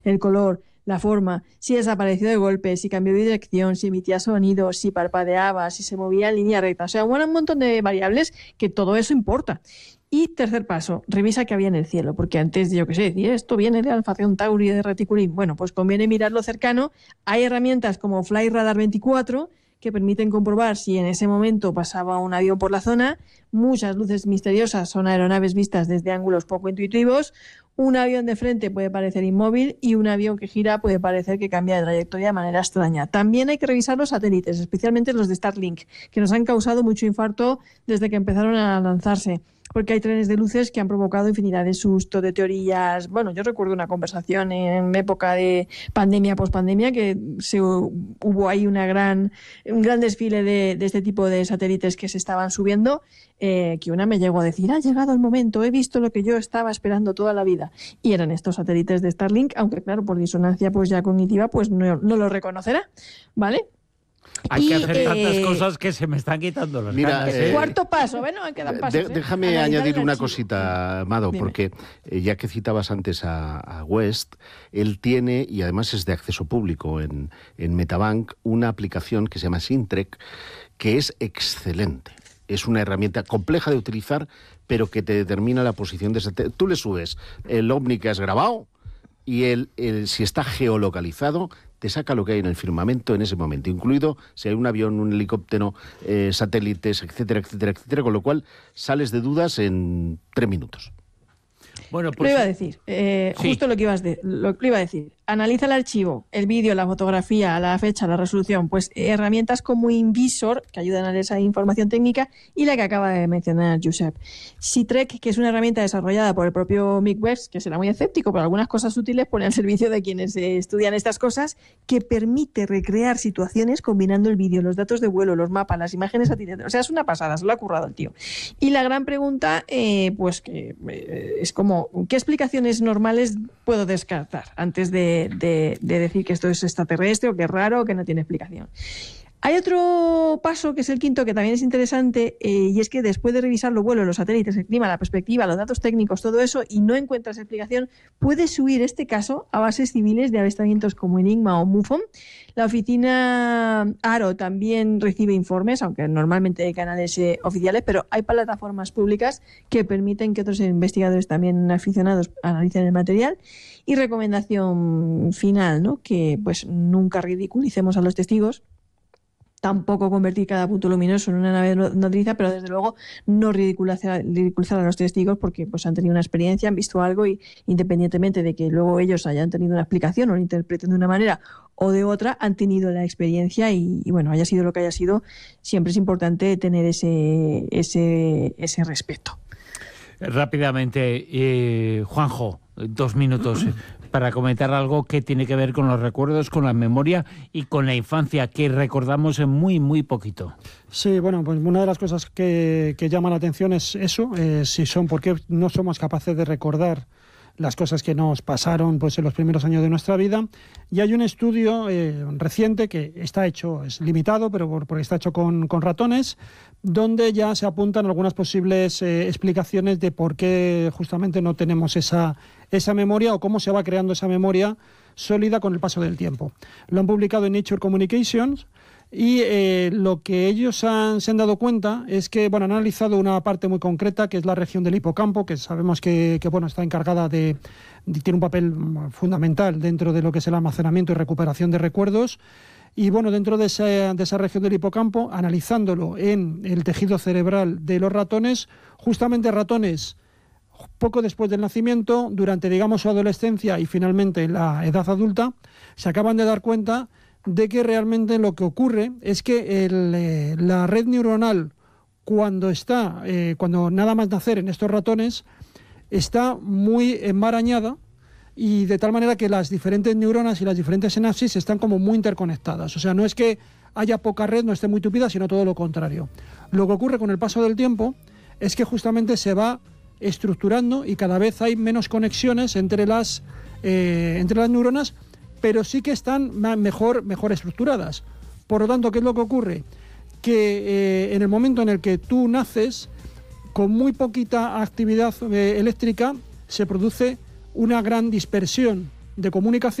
el color, la forma, si desapareció de golpe, si cambió de dirección, si emitía sonido, si parpadeaba, si se movía en línea recta. O sea, bueno, un montón de variables que todo eso importa. Y tercer paso, revisa qué había en el cielo, porque antes de, yo qué sé, decir esto viene de Alpha Centauri, de Reticulín, bueno, pues conviene mirarlo cercano. Hay herramientas como Fly Radar 24 que permiten comprobar si en ese momento pasaba un avión por la zona. Muchas luces misteriosas son aeronaves vistas desde ángulos poco intuitivos. Un avión de frente puede parecer inmóvil y un avión que gira puede parecer que cambia de trayectoria de manera extraña. También hay que revisar los satélites, especialmente los de Starlink, que nos han causado mucho infarto desde que empezaron a lanzarse, porque hay trenes de luces que han provocado infinidad de sustos, de teorías. Bueno, yo recuerdo una conversación en época de pandemia, pospandemia, que hubo ahí un gran desfile de este tipo de satélites que se estaban subiendo, que una me llegó a decir, ha llegado el momento, he visto lo que yo estaba esperando toda la vida. Y eran estos satélites de Starlink, aunque claro, por disonancia pues ya cognitiva, pues no lo reconocerá, ¿vale? Hay que hacer tantas cosas que se me están quitando las ganas. Cuarto paso, bueno, quedan pasos. Déjame añadir una cosita, Amado, porque ya que citabas antes a West, él tiene, y además es de acceso público en Metabank, una aplicación que se llama Syntrek, que es excelente. Es una herramienta compleja de utilizar, pero que te determina la posición de satélite. Tú le subes el ovni que has grabado y si está geolocalizado, te saca lo que hay en el firmamento en ese momento, incluido si hay un avión, un helicóptero, satélites, etcétera, etcétera, etcétera, con lo cual sales de dudas en 3 minutos. Bueno, pues lo iba a decir, justo lo que iba a decir. Analiza el archivo, el vídeo, la fotografía, la fecha, la resolución, pues herramientas como Invisor, que ayudan a esa información técnica, y la que acaba de mencionar Josep. Syntrek, que es una herramienta desarrollada por el propio Mick West, que será muy escéptico, pero algunas cosas útiles pone al servicio de quienes estudian estas cosas, que permite recrear situaciones combinando el vídeo, los datos de vuelo, los mapas, las imágenes satélites. O sea, es una pasada, se lo ha currado el tío. Y la gran pregunta, pues que es como, ¿qué explicaciones normales puedo descartar antes de decir que esto es extraterrestre o que es raro o que no tiene explicación? Hay otro paso, que es el quinto, que también es interesante, y es que después de revisar los vuelos, los satélites, el clima, la perspectiva, los datos técnicos, todo eso, y no encuentras explicación, puedes subir este caso a bases civiles de avistamientos como Enigma o MUFON. La oficina ARO también recibe informes, aunque normalmente hay canales oficiales, pero hay plataformas públicas que permiten que otros investigadores también aficionados analicen el material. Y recomendación final, ¿no? Que pues nunca ridiculicemos a los testigos. Tampoco convertir cada punto luminoso en una nave nodriza, pero desde luego no ridiculizar a los testigos, porque pues han tenido una experiencia, han visto algo, y independientemente de que luego ellos hayan tenido una explicación o lo interpreten de una manera o de otra, han tenido la experiencia y bueno, haya sido lo que haya sido, siempre es importante tener ese respeto. Rápidamente, Juanjo, 2 minutos para comentar algo que tiene que ver con los recuerdos, con la memoria y con la infancia, que recordamos en muy, muy poquito. Sí, bueno, pues una de las cosas que llama la atención es eso, por qué no somos capaces de recordar las cosas que nos pasaron pues en los primeros años de nuestra vida. Y hay un estudio reciente que está hecho, es limitado, pero porque está hecho con ratones, donde ya se apuntan algunas posibles explicaciones de por qué justamente no tenemos esa memoria, o cómo se va creando esa memoria sólida con el paso del tiempo. Lo han publicado en Nature Communications. Y lo que ellos se han dado cuenta es que han analizado una parte muy concreta, que es la región del hipocampo, que sabemos que está encargada tiene un papel fundamental dentro de lo que es el almacenamiento y recuperación de recuerdos. Y dentro de esa región del hipocampo, analizándolo en el tejido cerebral de los ratones, justamente ratones poco después del nacimiento, durante su adolescencia y finalmente la edad adulta, se acaban de dar cuenta de que realmente lo que ocurre es que la red neuronal, cuando nada más nacer en estos ratones, está muy enmarañada, y de tal manera que las diferentes neuronas y las diferentes sinapsis están como muy interconectadas. O sea, no es que haya poca red, no esté muy tupida, sino todo lo contrario. Lo que ocurre con el paso del tiempo es que justamente se va estructurando y cada vez hay menos conexiones entre las neuronas, pero sí que están mejor estructuradas. Por lo tanto, ¿qué es lo que ocurre? Que en el momento en el que tú naces, con muy poquita actividad eléctrica, se produce una gran dispersión de comunicación